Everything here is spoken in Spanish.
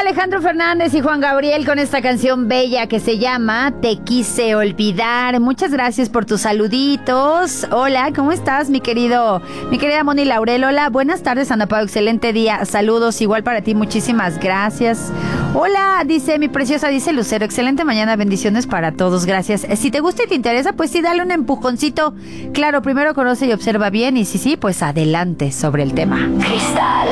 Alejandro Fernández y Juan Gabriel con esta canción bella que se llama Te quise olvidar. Muchas gracias por tus saluditos. Hola, ¿cómo estás, mi querida Moni Laurel? Hola, buenas tardes, Ana Pau, excelente día. Saludos, igual para ti, muchísimas gracias. Hola, dice mi preciosa, dice Lucero, excelente mañana, bendiciones para todos, gracias. Si te gusta y te interesa, pues sí, dale un empujoncito. Claro, primero conoce y observa bien y sí, pues adelante sobre el tema. Cristal.